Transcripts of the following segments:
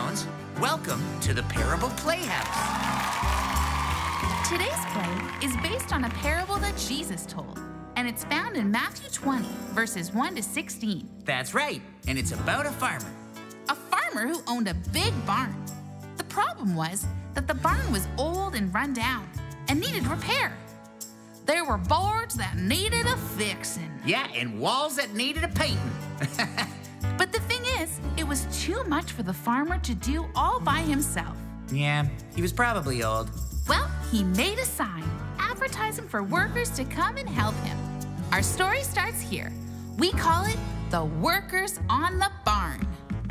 Stones. Welcome to the Parable Playhouse. Today's play is based on a parable that Jesus told, and it's found in Matthew 20, verses 1 to 16. That's right, and it's about a farmer. A farmer who owned a big barn. The problem was that the barn was old and run down and needed repair. There were boards that needed a fixing. Yeah, and walls that needed a painting. But the thing is, it was too much for the farmer to do all by himself. Yeah, he was probably old. Well, he made a sign advertising for workers to come and help him. Our story starts here. We call it The Workers on the Barn.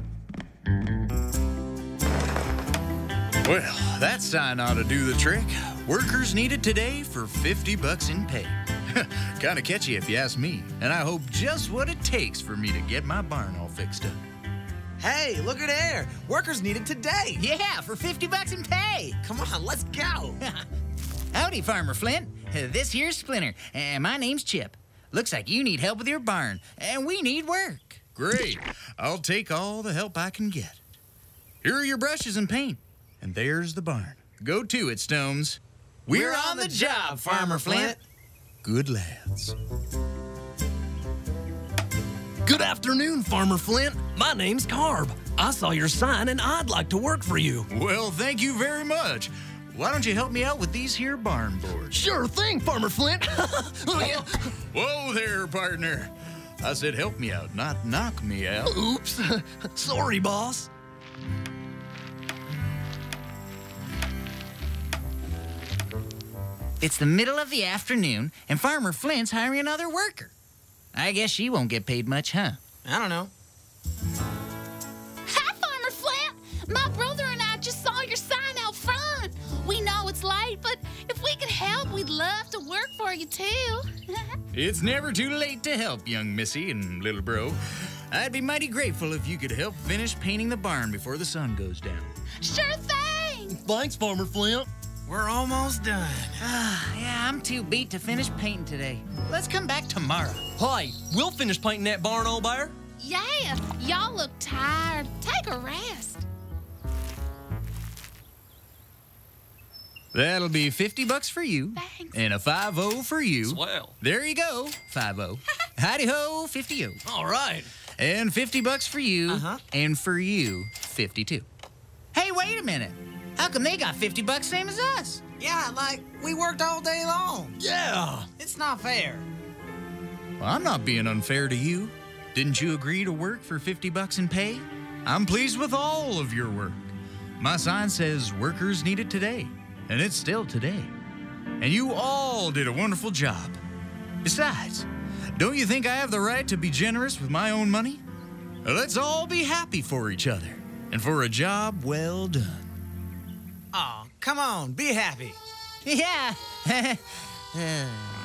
Well, that sign ought to do the trick. Workers needed today for $50 in pay. Kinda catchy if you ask me, and I hope just what it takes for me to get my barn all fixed up. Hey, look at there. Workers needed today. Yeah, for $50 in pay. Come on, let's go. Howdy, Farmer Flint. This here's Splinter, and my name's Chip. Looks like you need help with your barn, and we need work. Great. I'll take all the help I can get. Here are your brushes and paint, and there's the barn. Go to it, Stones. We're on the job, Farmer Flint. Good lads. Good afternoon, Farmer Flint. My name's Carb. I saw your sign and I'd like to work for you. Well, thank you very much. Why don't you help me out with these here barn boards? Sure thing, Farmer Flint. Oh, yeah. Whoa there, partner. I said help me out, not knock me out. Oops. Sorry, boss. It's the middle of the afternoon, and Farmer Flint's hiring another worker. I guess she won't get paid much, huh? I don't know. Hi, Farmer Flint. My brother and I just saw your sign out front. We know it's late, but if we could help, we'd love to work for you, too. It's never too late to help, young missy and little bro. I'd be mighty grateful if you could help finish painting the barn before the sun goes down. Sure thing. Thanks, Farmer Flint. We're almost done. Yeah, I'm too beat to finish painting today. Let's come back tomorrow. Hi, we'll finish painting that barn, old bear. Yeah, y'all look tired. Take a rest. That'll be $50 for you. Thanks. And a 50 for you. Swell. There you go, 50. Howdy-ho, 50-o. All right. And $50 for you. Uh-huh. And for you, 52. Hey, wait a minute. How come they got $50 same as us? Yeah, like, we worked all day long. Yeah. It's not fair. Well, I'm not being unfair to you. Didn't you agree to work for $50 in pay? I'm pleased with all of your work. My sign says workers needed today, and it's still today. And you all did a wonderful job. Besides, don't you think I have the right to be generous with my own money? Let's all be happy for each other and for a job well done. Aw, come on, be happy. Yeah.